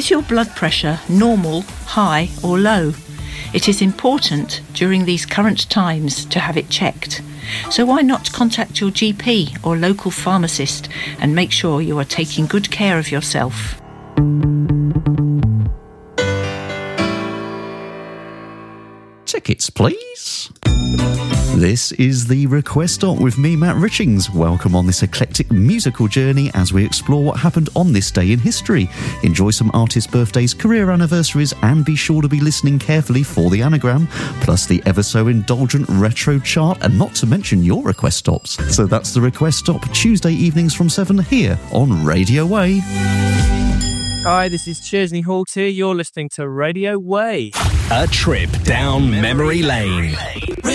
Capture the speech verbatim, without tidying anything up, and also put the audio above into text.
Is your blood pressure normal, high or low? It is important during these current times to have it checked. So why not contact your G P or local pharmacist and make sure you are taking good care of yourself. Tickets, please. This is the Request Stop with me, Matt Richings. Welcome on this eclectic musical journey as we explore what happened on this day in history. Enjoy some artists' birthdays, career anniversaries, and be sure to be listening carefully for the anagram, plus the ever so indulgent retro chart, and not to mention your request stops. So that's the Request Stop, Tuesday evenings from seven here on Radio Way. Hi, this is Chesney Hawkes here. You're listening to Radio Way. A trip down memory lane.